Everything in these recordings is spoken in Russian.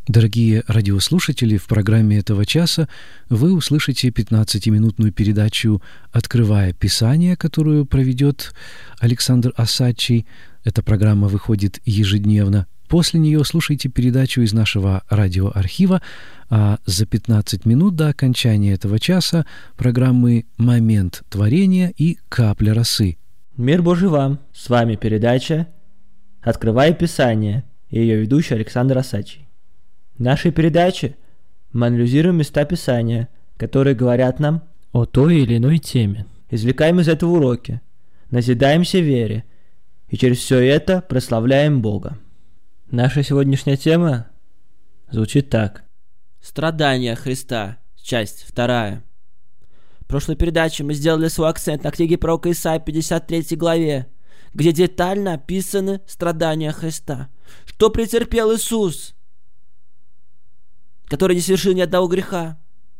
Дорогие радиослушатели, в программе этого часа вы услышите 15-минутную передачу «Открывая Писание», которую проведет Александр Осадчий. Эта программа выходит ежедневно. После нее слушайте передачу из нашего радиоархива, а за 15 минут до окончания этого часа программы «Момент творения» и «Капля росы». Мир Божий вам! С вами передача «Открывая Писание» и ее ведущий Александр Осадчий. В нашей передаче мы анализируем места Писания, которые говорят нам о той или иной теме. Извлекаем из этого уроки, назидаемся вере и через все это прославляем Бога. Наша сегодняшняя тема звучит так. Страдания Христа, часть 2. В прошлой передаче мы сделали свой акцент на книге пророка Исаии 53 главе, где детально описаны страдания Христа. Что претерпел Иисус, который не совершил ни одного греха,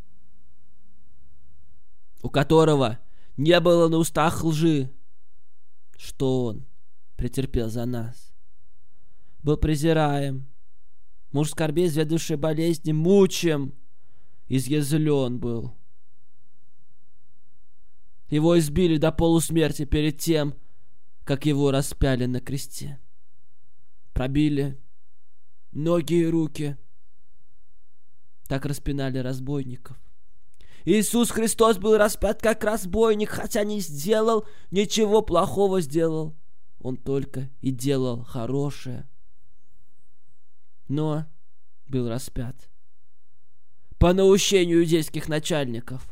у которого не было на устах лжи, что Он претерпел за нас. Был презираем, муж скорбей, изведавший болезни, мучим, изъязвлен был. Его избили до полусмерти перед тем, как его распяли на кресте. Пробили ноги и руки. Так распинали разбойников. Иисус Христос был распят как разбойник, хотя не сделал ничего плохого сделал. Он только и делал хорошее. Но был распят по наущению иудейских начальников.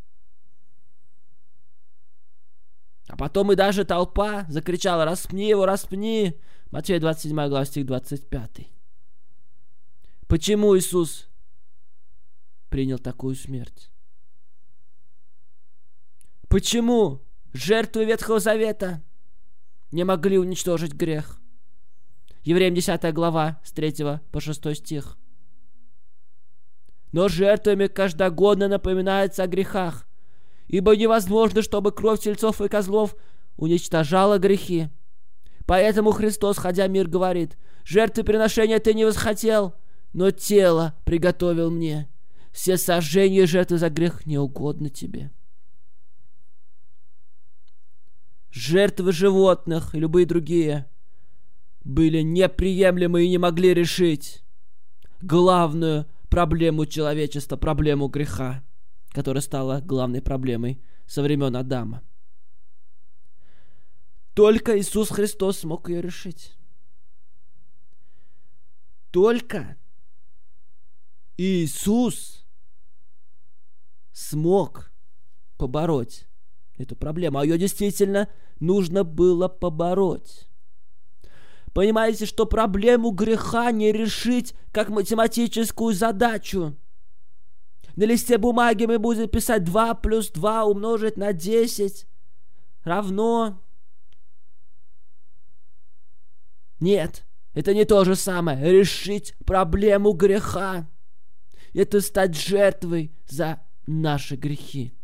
А потом и даже толпа закричала: «Распни его, распни!» Матфея 27 глава, стих 25. Почему Иисус принял такую смерть? Почему жертвы Ветхого Завета не могли уничтожить грех? Евреям 10 глава, с 3 по 6 стих. Но жертвами каждогодно напоминается о грехах, ибо невозможно, чтобы кровь тельцов и козлов уничтожала грехи. Поэтому Христос, ходя в мир, говорит: «Жертвы приношения ты не восхотел, но тело приготовил мне. Все сожжения и жертвы за грех не угодны тебе». Жертвы животных и любые другие были неприемлемы и не могли решить главную проблему человечества, проблему греха, которая стала главной проблемой со времен Адама. Только Иисус Христос смог ее решить. Только Иисус смог побороть эту проблему, а ее действительно нужно было побороть. Понимаете, что проблему греха не решить как математическую задачу. На листе бумаги мы будем писать 2 плюс 2 умножить на 10 равно... Нет, это не то же самое. Решить проблему греха — это стать жертвой за наши грехи.